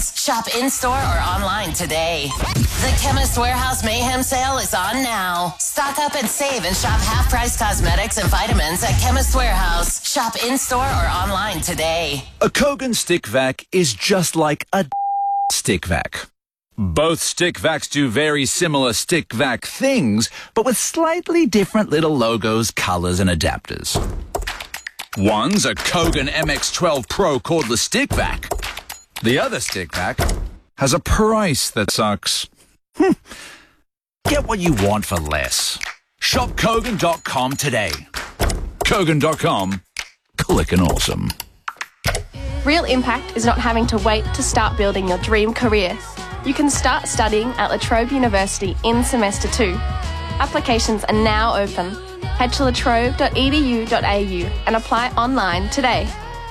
Warehouse. Shop in-store or online today. The Chemist Warehouse Mayhem Sale is on now. Stock up and save and shop half-price cosmetics and vitamins at Chemist Warehouse. Shop in-store or online today. A Kogan stick vac is just like a stick vac. Both stick vacs do very similar stick vac things, but with slightly different little logos, colors, and adapters. One's a Kogan MX12 Pro cordless stick vac. The other stick vac has a price that sucks. Get what you want for less. Shop Kogan.com today. Kogan.com. Clickin' awesome. Real impact is not having to wait to start building your dream career. You can start studying at La Trobe University in Semester 2. Applications are now open. Head to latrobe.edu.au and apply online today.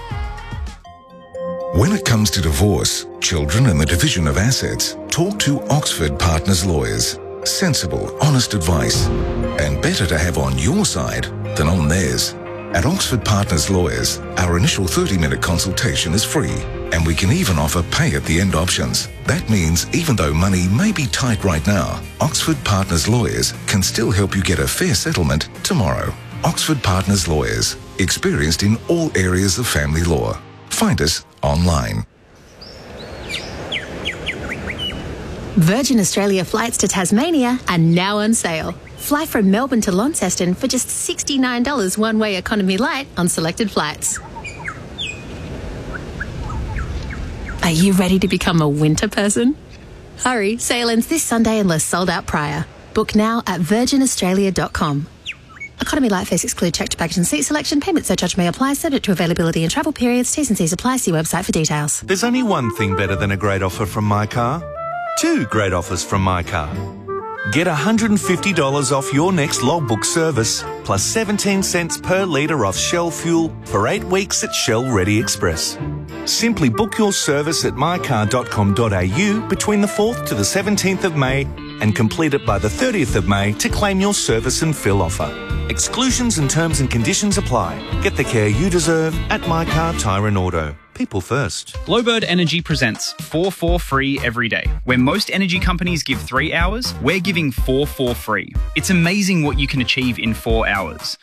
When it comes to divorce, children and the division of assets, talk to Oxford Partners Lawyers. Sensible, honest advice. And better to have on your side than on theirs. At Oxford Partners Lawyers, our initial 30-minute consultation is free, and we can even offer pay-at-the-end options. That means even though money may be tight right now, Oxford Partners Lawyers can still help you get a fair settlement tomorrow. Oxford Partners Lawyers, experienced in all areas of family law. Find us online. Virgin Australia flights to Tasmania are now on sale. Fly from Melbourne to Launceston for just $69 one-way economy light on selected flights. Are you ready to become a winter person? Hurry, sale ends this Sunday unless sold out prior. Book now at virginaustralia.com. Economy light fares exclude checked baggage and seat selection. Payment surcharge may apply, subject to availability and travel periods. T's and C's apply. See website for details. There's only one thing better than a great offer from My Car. Two great offers from My Car. Get $150 off your next logbook service, plus 17 cents per litre off Shell fuel for 8 weeks at Shell Ready Express. Simply book your service at mycar.com.au between the 4th to the 17th of May and complete it by the 30th of May to claim your service and fill offer. Exclusions and terms and conditions apply. Get the care you deserve at My Car Tyre and Auto. People first. Glowbird Energy presents 4 for free every day. Where most energy companies give 3 hours, we're giving 4 for free. It's amazing what you can achieve in 4 hours.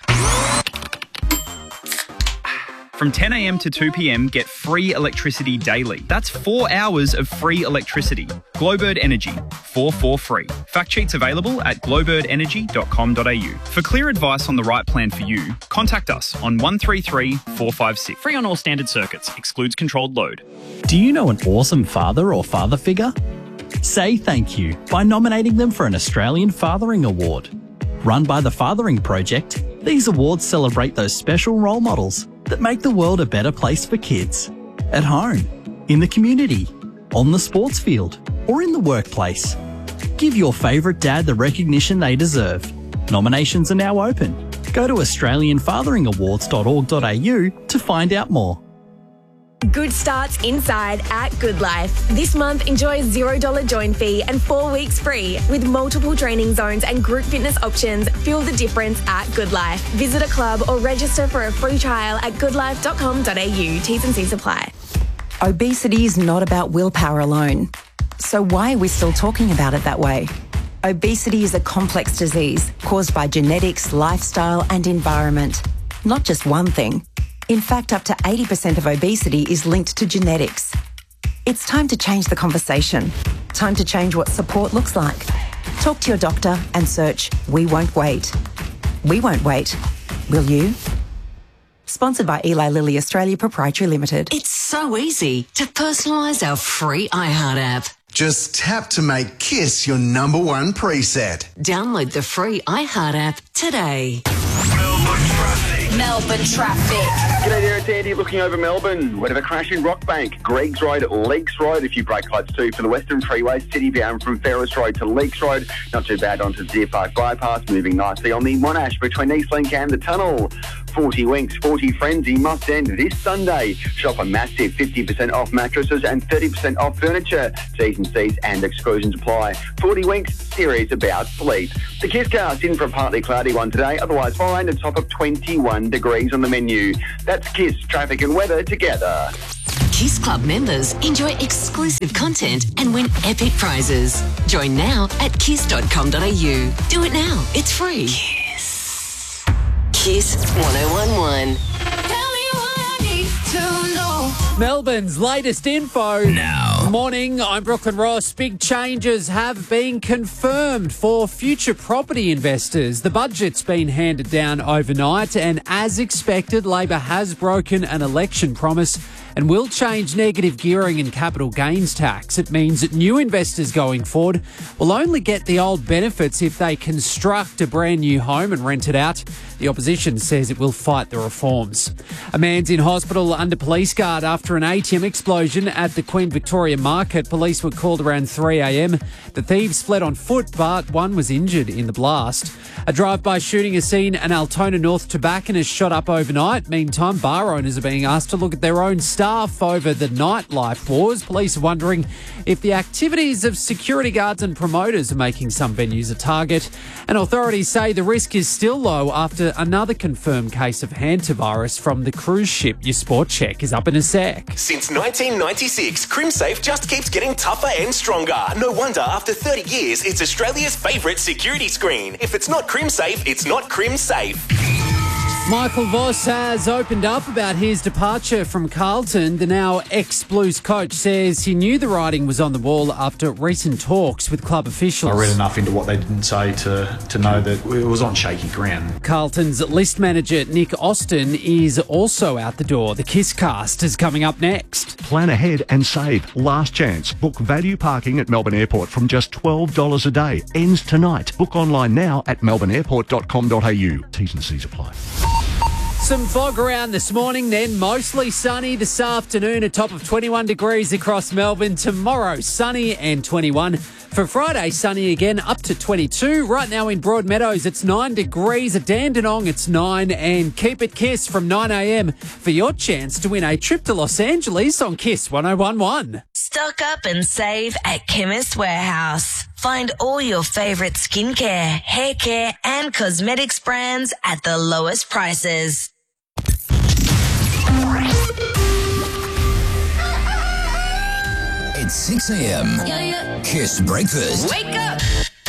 From 10 a.m. to 2 p.m, get free electricity daily. That's 4 hours of free electricity. Glowbird Energy, 4 for free. Fact sheets available at glowbirdenergy.com.au. For clear advice on the right plan for you, contact us on 133 456. Free on all standard circuits. Excludes controlled load. Do you know an awesome father or father figure? Say thank you by nominating them for an Australian Fathering Award. Run by the Fathering Project, these awards celebrate those special role models that make the world a better place for kids. At home, in the community, on the sports field, or in the workplace. Give your favourite dad the recognition they deserve. Nominations are now open. Go to australianfatheringawards.org.au to find out more. Good starts inside at Good Life. This month, enjoy $0 join fee and 4 weeks free with multiple training zones and group fitness options. Feel the difference at Good Life. Visit a club or register for a free trial at goodlife.com.au. T's and C's apply. Obesity is not about willpower alone. So why are we still talking about it that way? Obesity is a complex disease caused by genetics, lifestyle and environment. Not just one thing. In fact, up to 80% of obesity is linked to genetics. It's time to change the conversation. Time to change what support looks like. Talk to your doctor and search We Won't Wait. We won't wait. Will you? Sponsored by Eli Lilly Australia Proprietary Limited. It's so easy to personalise our free iHeart app. Just tap to make KISS your #1 preset. Download the free iHeart app today. Melbourne traffic. G'day there, it's Andy looking over Melbourne. Whatever crash in Rockbank, Greggs Road, Leeks Road, a few brake lights too for the Western Freeway, City bound from Ferris Road to Leeks Road. Not too bad onto Deer Park Bypass, moving nicely on the Monash between Eastlink and the Tunnel. 40 Winks, 40 Frenzy must end this Sunday. Shop a massive 50% off mattresses and 30% off furniture. T's and C's and exclusions apply. 40 Winks, serious about sleep. The KISScast in for a partly cloudy one today, otherwise fine, a top of 21 degrees on the menu. That's KISS, traffic and weather together. Kiss Club members enjoy exclusive content and win epic prizes. Join now at kiss.com.au. Do it now. It's free. Kiss 1011. Melbourne's latest info. Now. Morning, I'm Brooklyn Ross. Big changes have been confirmed for future property investors. The budget's been handed down overnight, and as expected, Labor has broken an election promise and will change negative gearing and capital gains tax. It means that new investors going forward will only get the old benefits if they construct a brand new home and rent it out. The opposition says it will fight the reforms. A man's in hospital under police guard after an ATM explosion at the Queen Victoria Market. Police were called around 3 a.m. The thieves fled on foot, but one was injured in the blast. A drive-by shooting has seen an Altona North tobacconist shot up overnight. Meantime, bar owners are being asked to look at their own staff over the nightlife wars. Police are wondering if the activities of security guards and promoters are making some venues a target. And authorities say the risk is still low after another confirmed case of hantavirus from the cruise ship. Your sport check is up in a sec. Since 1996, CrimSafe just keeps getting tougher and stronger. No wonder after 30 years, it's Australia's favourite security screen. If it's not CrimSafe, it's not CrimSafe. Michael Voss has opened up about his departure from Carlton. The now ex-Blues coach says he knew the writing was on the wall after recent talks with club officials. I read enough into what they didn't say to know that it was on shaky ground. Carlton's list manager Nick Austin is also out the door. The Kiss Cast is coming up next. Plan ahead and save. Last chance. Book value parking at Melbourne Airport from just $12 a day. Ends tonight. Book online now at melbourneairport.com.au. T's and C's apply. Some fog around this morning, then mostly sunny this afternoon, a top of 21 degrees across Melbourne. Tomorrow, sunny and 21. For Friday, sunny again, up to 22. Right now in Broadmeadows, it's 9 degrees. At Dandenong, it's 9. And keep it Kiss from 9 a.m. for your chance to win a trip to Los Angeles on Kiss 1011. Stock up and save at Chemist Warehouse. Find all your favourite skincare, hair care and cosmetics brands at the lowest prices. It's 6 a.m. Kiss Breakfast. Wake up!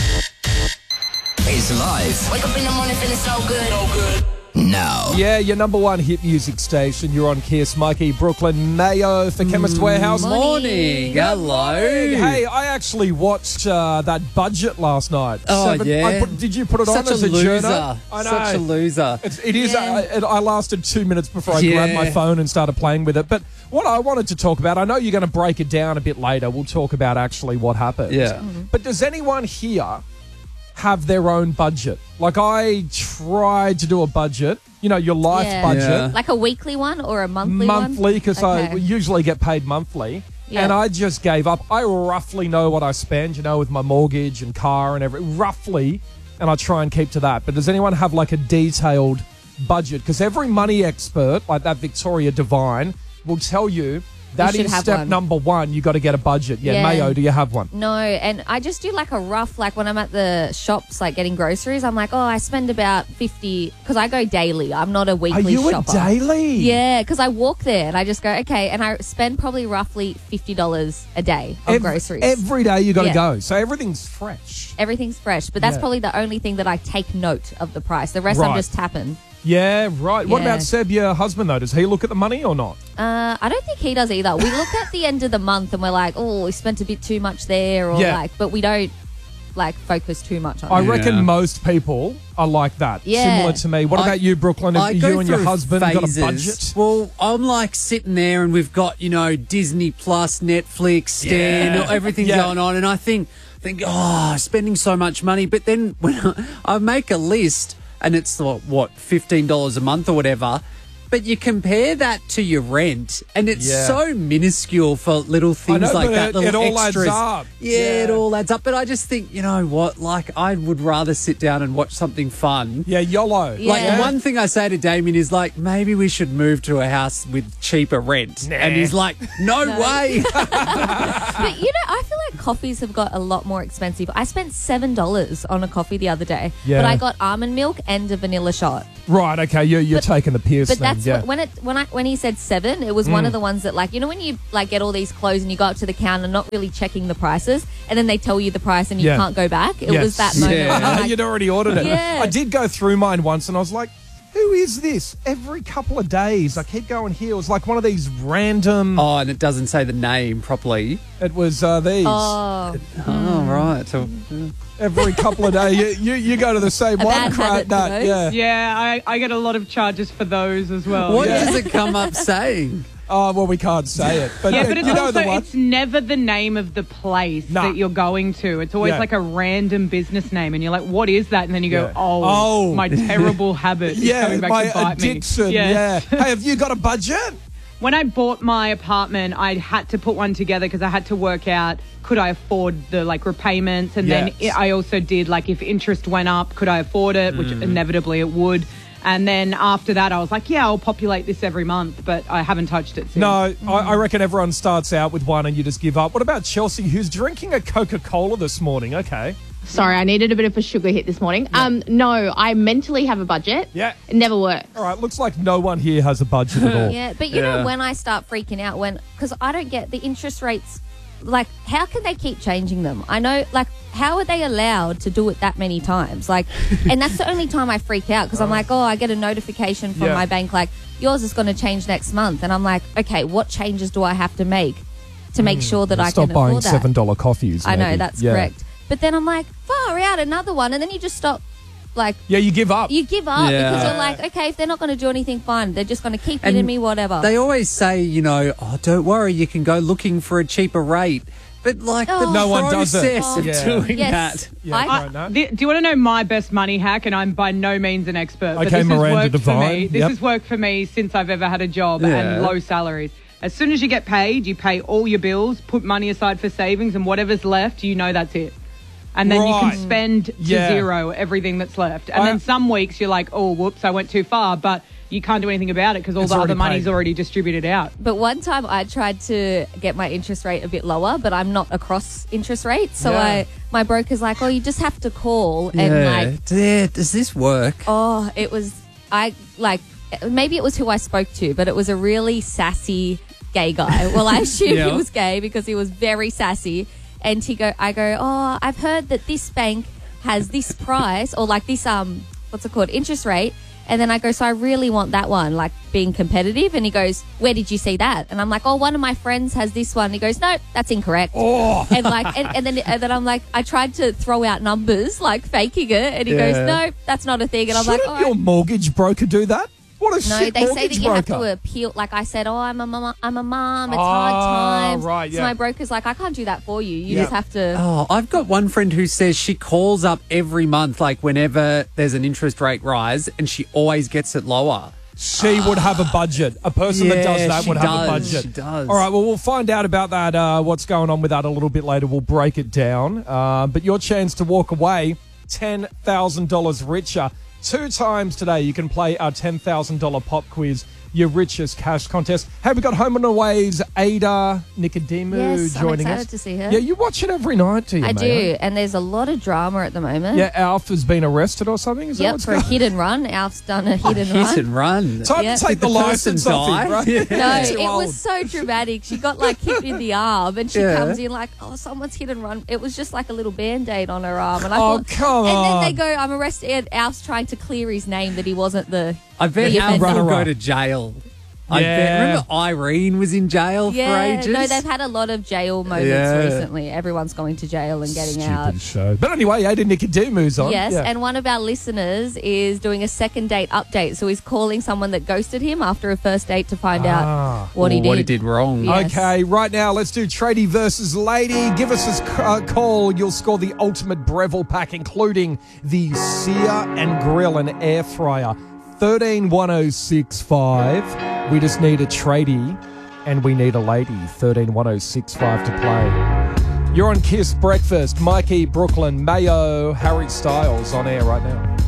It's live. Wake up in the morning feeling so good. Now. Yeah, your number one hit music station. You're on Kiss. Mikey, Brooklyn, Mayo for Chemist Warehouse. Morning. Hello. Hey, I actually watched that budget last night. Oh, yeah. Did you put it on as a loser. journo? I know. Such a loser. It is. I lasted 2 minutes before I grabbed my phone and started playing with it. But what I wanted to talk about, I know you're going to break it down a bit later. We'll talk about actually what happened. Yeah. But does anyone here have their own budget? Like, I tried to do a budget, your life budget. Yeah. Like a weekly one or a monthly one? Monthly, because I usually get paid monthly. Yeah. And I just gave up. I roughly know what I spend, with my mortgage and car and everything, roughly, and I try and keep to that. But does anyone have like a detailed budget? Because every money expert, like that Victoria Divine, will tell you that is step number one. You got to get a budget. Yeah, Mayo, do you have one? No, and I just do like a rough, like when I'm at the shops, like getting groceries, I'm like, I spend about 50, because I go daily. I'm not a weekly shopper. Are you a daily? Yeah, because I walk there and I just go, okay, and I spend probably roughly $50 a day on groceries. Every day you got to go. So everything's fresh. Everything's fresh, but that's probably the only thing that I take note of the price. The rest I'm just tapping. Yeah, right. What about Seb, your husband, though? Does he look at the money or not? I don't think he does either. We look at the end of the month and we're like, we spent a bit too much there, or but we don't focus too much on it. I reckon most people are like that. Yeah. Similar to me. What about you, Brooklyn? Have you and your husband got a budget? Well, I'm like sitting there and we've got, Disney Plus, Netflix, Stan, everything's going on, and I think, spending so much money. But then when I make a list, and it's what, $15 a month or whatever, but you compare that to your rent, and it's so minuscule for little things like that. It all extras. adds up. Yeah, it all adds up. But I just think, you know what? Like, I would rather sit down and watch something fun. Yeah, YOLO. Yeah. Like, one thing I say to Damien is like, maybe we should move to a house with cheaper rent. Nah. And he's like, no way. But, I feel like coffees have got a lot more expensive. I spent $7 on a coffee the other day, Yeah. but I got almond milk and a vanilla shot. Right, okay, you're taking the piss But then. that's Yeah. when he said 7, it was one of the ones that, like, you know when you like get all these clothes and you go up to the counter not really checking the prices, and then they tell you the price and you Yeah. can't go back. It Yes. was that moment. Yeah. I'm like, You'd already ordered it. Yeah. I did go through mine once and I was like, who is this? Every couple of days, I keep going here. It was like one of these random... Oh, and it doesn't say the name properly. It was these. Oh. Oh, right. So, Every couple of days. You go to the same A one, bad habit for Nut. those. Yeah. Yeah, I get a lot of charges for those as well. what yeah. does it come up saying? Oh, well, we can't say it. But, Yeah, but it's you know also the one. it's never the name of the place that you're going to. It's always Yeah. like a random business name, and you're like, "What is that?" And then you go, Yeah. "Oh, my terrible habit is Yeah, coming back my to bite addiction. me." Yeah. Hey, have you got a budget? When I bought my apartment, I had to put one together because I had to work out could I afford the repayments, and then Yes. I also did if interest went up, could I afford it? Which inevitably it would. And then after that, I was like, yeah, I'll populate this every month, but I haven't touched it since. No, I reckon everyone starts out with one and you just give up. What about Chelsea, who's drinking a Coca-Cola this morning? Okay. Sorry, I needed a bit of a sugar hit this morning. No, I mentally have a budget. Yeah. It never works. All right, looks like no one here has a budget at all. Yeah, but you know when I start freaking out because I don't get the interest rates. Like, how can they keep changing them? I know, how are they allowed to do it that many times? And that's the only time I freak out because I'm like, I get a notification from my bank, yours is going to change next month. And I'm like, okay, what changes do I have to make sure that I can afford that? Stop buying $7 coffees. I know, maybe. that's Yeah. correct. But then I'm like, far out, another one. And then you just stop, Yeah, you give up. you give up Yeah. because you're like, okay, if they're not going to do anything, fine. They're just going to keep hitting me, whatever. They always say, don't worry, you can go looking for a cheaper rate. But the No one does it. process of Yeah. doing Yes. that. Do you want to know my best money hack? And I'm by no means an expert, but Okay, this Miranda has worked for Devine. me. This Yep. has worked for me since I've ever had a job Yeah. and low salaries. As soon as you get paid, you pay all your bills, put money aside for savings, and whatever's left, that's it. And then you Right. can spend to zero everything that's left. And then some weeks you're like, oh, whoops, I went too far. But you can't do anything about it because all It's the other already money's paid. already distributed out. But one time I tried to get my interest rate a bit lower, but I'm not across interest rate. So Yeah. my broker's like, you just have to call and does this work? it was, maybe it was who I spoke to, but it was a really sassy gay guy. Well, I assume Yeah. he was gay because he was very sassy. And I go, I've heard that this bank has this price or this, what's it called, interest rate. And then I go, so I really want that one, being competitive. And he goes, where did you see that? And I'm like, one of my friends has this one. And he goes, no, that's incorrect. Oh. And then I'm like, I tried to throw out numbers, faking it. And he goes, no, that's not a thing. And I'm like, Shouldn't your mortgage broker do that? What a no, shit they say mortgage that you have broker. to appeal. Like I said, I'm a mom. It's hard times. right, So yeah. my broker's like, I can't do that for you. You Yeah. just have to. Oh, I've got one friend who says she calls up every month, whenever there's an interest rate rise, and she always gets it lower. She would have a budget. A person that does that she would have a does, budget. she does. All right, well, we'll find out about that, what's going on with that a little bit later. We'll break it down. But your chance to walk away $10,000 richer. 2 times today you can play our $10,000 pop quiz, your richest cash contest. Hey, we got Home and Away's Ada Nicodemu Yes, I'm joining excited us. to see her. Yeah, you watch it every night, do you, I mate? do, and there's a lot of drama at the moment. Yeah, Alf has been arrested or something? Is that Yep, what's for a going on? hit and run. Alf's done a hit and Hit run. and run. Time Yeah. to take Did the the license person off him, die? right? Yeah. No, Too it old. was so dramatic. She got hit in the arm, and she Yeah. comes in someone's hit and run. It was just a little band-aid on her arm, and I Oh, thought, come and then on. they go, "I'm arrested." And Alf's trying to clear his name that he wasn't the. I bet the Al will offender. go to jail. I Yeah. bet. Remember Irene was in jail for ages? No, they've had a lot of jail moments Yeah. recently. Everyone's going to jail and getting out. Stupid show. But anyway, Ada Nicodemu's on. Yes, Yeah. and one of our listeners is doing a second date update. So he's calling someone that ghosted him after a first date to find out what he did. What he did wrong. Yes. Okay, right now let's do tradie versus lady. Give us a call. You'll score the ultimate Breville pack, including the sear and grill and air fryer. 131065. We just need a tradie and we need a lady. 131065 to play. You're on Kiss Breakfast. Mikey, Brooklyn, Mayo, Harry Styles on air right now.